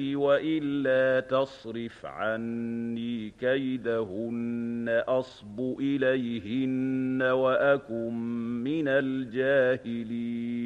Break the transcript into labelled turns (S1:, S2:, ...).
S1: وإلا تصرف عني كيدهن أصب إليهن وأكن من الجاهلين